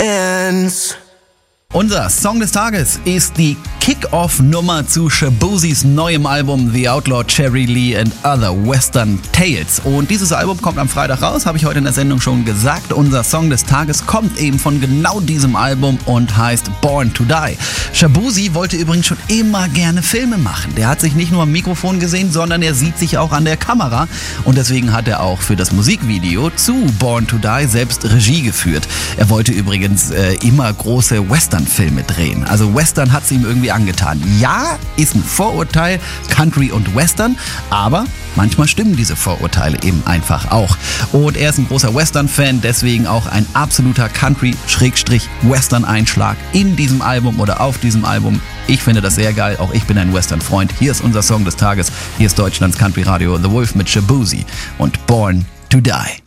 ends. Unser Song des Tages ist die Kick-Off-Nummer zu Shaboozys neuem Album The Outlaw Cherry Lee and Other Western Tales. Und dieses Album kommt am Freitag raus, habe ich heute in der Sendung schon gesagt. Unser Song des Tages kommt eben von genau diesem Album und heißt Born to Die. Shaboozy wollte übrigens schon immer gerne Filme machen. Der hat sich nicht nur am Mikrofon gesehen, sondern er sieht sich auch an der Kamera. Und deswegen hat er auch für das Musikvideo zu Born to Die selbst Regie geführt. Er wollte übrigens immer große Western-Filme drehen. Also Western hat es ihm irgendwie angetan. Ja, ist ein Vorurteil, Country und Western, aber manchmal stimmen diese Vorurteile eben einfach auch. Und er ist ein großer Western-Fan, deswegen auch ein absoluter Country-Western-Einschlag in diesem Album oder auf diesem Album. Ich finde das sehr geil, auch ich bin ein Western-Freund. Hier ist unser Song des Tages, hier ist Deutschlands Country Radio The Wolf mit Shaboozy und Born to Die.